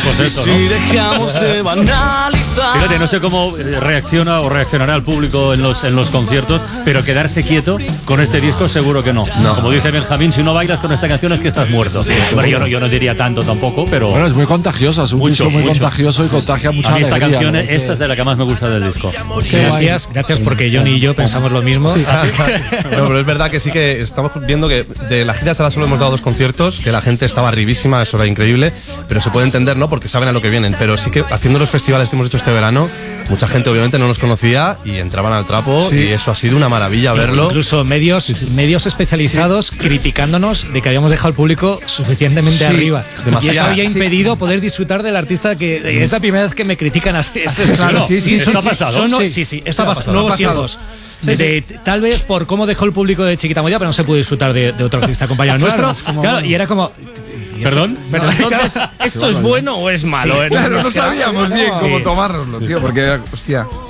Pues eso, si dejamos de banalizar. Fíjate, no sé cómo reacciona o reaccionará el público en los conciertos, pero quedarse quieto con este disco seguro que no. Como dice Benjamín, si no bailas con esta canción es que estás muerto. Bueno, yo no diría tanto tampoco, pero... Bueno, es muy contagiosa, es un disco muy contagioso y contagia mucha alegría. A mí esta canción, ¿no? esta es de la que más me gusta del disco. Gracias porque Johnny y yo pensamos lo mismo. No, pero es verdad que sí que estamos viendo que de la gira solo hemos dado 2 conciertos, que la gente estaba arribísima, eso era increíble, pero se puede entender, ¿no? Porque saben a lo que vienen. Pero sí que haciendo los festivales que hemos hecho este verano, mucha gente obviamente no nos conocía y entraban al trapo y eso ha sido una maravilla verlo. Incluso medios especializados criticándonos de que habíamos dejado al público suficientemente arriba. Y eso había impedido poder disfrutar del artista que es la primera vez que me critican así. Esto es claro. Esto ha pasado. Sí, esto ha pasado. Nuevos tiempos. Tal vez por cómo dejó el público de Chiquita Moya, pero no se pudo disfrutar de otro artista compañero nuestro. Claro, y era como... Perdón, pero entonces, ¿esto es bueno o es malo? Claro, no sabíamos bien cómo tomárnoslo, tío, porque, hostia...